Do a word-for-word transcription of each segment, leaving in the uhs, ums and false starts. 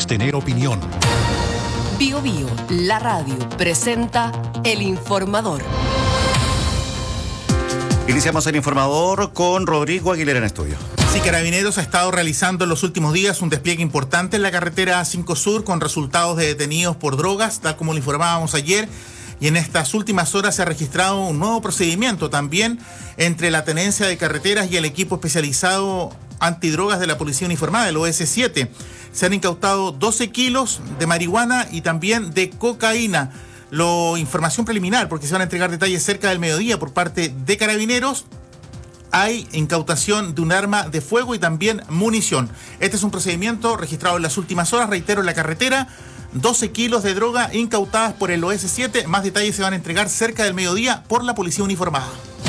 mereces tener opinión. Bio Bio, la radio, presenta El Informador. Iniciamos El Informador con Rodrigo Aguilera en estudio. Sí, Carabineros ha estado realizando en los últimos días un despliegue importante en la carretera A cinco Sur con resultados de detenidos por drogas, tal como lo informábamos ayer. Y en estas últimas horas se ha registrado un nuevo procedimiento también entre la Tenencia de Carreteras y el equipo especializado antidrogas de la Policía Uniformada, el O S siete. Se han incautado doce kilos de marihuana y también de cocaína. Lo información preliminar, porque se van a entregar detalles cerca del mediodía por parte de Carabineros. Hay incautación de un arma de fuego y también munición. Este es un procedimiento registrado en las últimas horas, reitero, en la carretera. doce kilos de droga incautadas por el O S siete. Más detalles se van a entregar cerca del mediodía por la Policía Uniformada.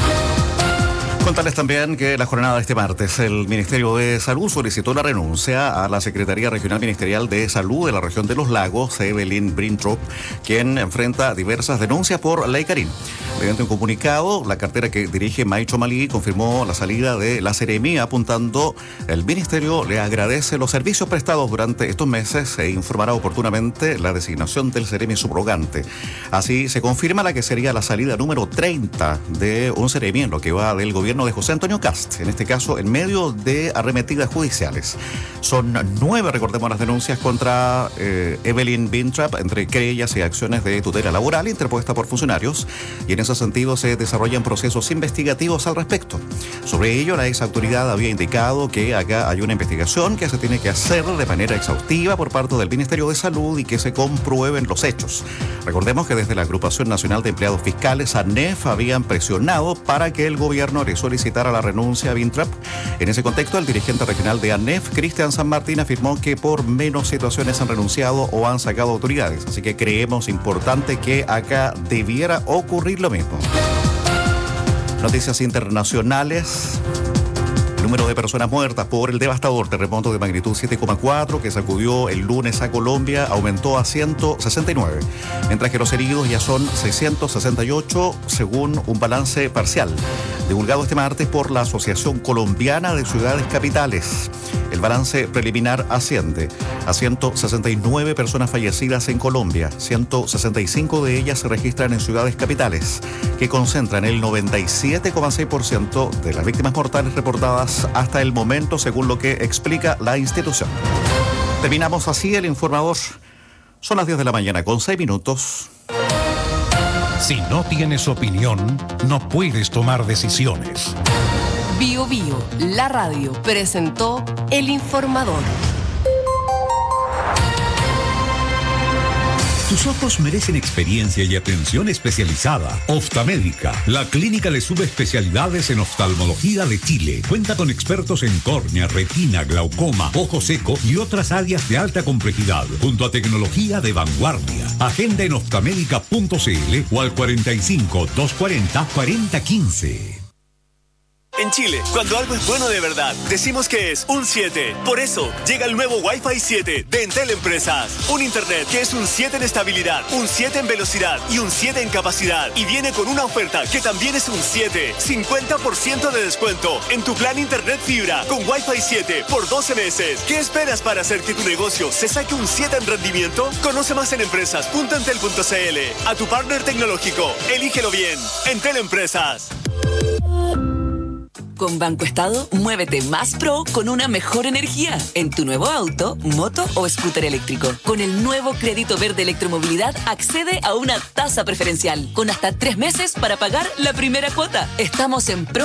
Contarles también que la jornada de este martes, el Ministerio de Salud solicitó la renuncia a la Secretaría Regional Ministerial de Salud de la región de Los Lagos, Evelyn Brintrop, quien enfrenta diversas denuncias por Ley Carín. Mediante un comunicado, la cartera que dirige Maicho Malí confirmó la salida de la Seremi, apuntando: el Ministerio le agradece los servicios prestados durante estos meses e informará oportunamente la designación del Seremi subrogante. Así se confirma la que sería la salida número treinta de un Seremi en lo que va del gobierno de José Antonio Cast, en este caso en medio de arremetidas judiciales. Son nueve, recordemos, las denuncias contra eh, Evelyn Brintrop, entre querellas y acciones de tutela laboral interpuesta por funcionarios, y en ese sentido se desarrollan procesos investigativos al respecto. Sobre ello, la ex autoridad había indicado que acá hay una investigación que se tiene que hacer de manera exhaustiva por parte del Ministerio de Salud y que se comprueben los hechos. Recordemos que desde la Agrupación Nacional de Empleados Fiscales, ANEF, habían presionado para que el gobierno le solicitara la renuncia a Brintrop. En ese contexto, el dirigente regional de ANEF, Cristian San Martín, afirmó que por menos situaciones han renunciado o han sacado autoridades. Así que creemos importante que acá debiera ocurrir lo mismo. Noticias internacionales. El número de personas muertas por el devastador terremoto de magnitud siete coma cuatro que sacudió el lunes a Colombia aumentó a ciento sesenta y nueve, mientras que los heridos ya son seiscientos sesenta y ocho, según un balance parcial divulgado este martes por la Asociación Colombiana de Ciudades Capitales. El balance preliminar asciende a ciento sesenta y nueve personas fallecidas en Colombia. ciento sesenta y cinco de ellas se registran en ciudades capitales, que concentran el noventa y siete coma seis por ciento de las víctimas mortales reportadas hasta el momento, según lo que explica la institución. Terminamos así el informador. Son las diez de la mañana con seis minutos. Si no tienes opinión, no puedes tomar decisiones. Bio Bio, la radio, presentó El Informador. Tus ojos merecen experiencia y atención especializada. Oftamédica, la clínica de subespecialidades en oftalmología de Chile. Cuenta con expertos en córnea, retina, glaucoma, ojo seco y otras áreas de alta complejidad, junto a tecnología de vanguardia. Agenda en oftamédica punto cl o al cuarenta y cinco, doscientos cuarenta, cuarenta quince. En Chile, cuando algo es bueno de verdad, decimos que es un siete. Por eso, llega el nuevo Wi-Fi siete de Entel Empresas. Un internet que es un siete en estabilidad, un siete en velocidad y un siete en capacidad. Y viene con una oferta que también es un siete. cincuenta por ciento de descuento en tu plan internet fibra con Wi-Fi siete por doce meses. ¿Qué esperas para hacer que tu negocio se saque un siete en rendimiento? Conoce más en empresas punto entel punto cl. A tu partner tecnológico, elígelo bien. Entel Empresas. Con Banco Estado, muévete más pro con una mejor energía en tu nuevo auto, moto o scooter eléctrico. Con el nuevo crédito verde electromovilidad, accede a una tasa preferencial con hasta tres meses para pagar la primera cuota. Estamos en pro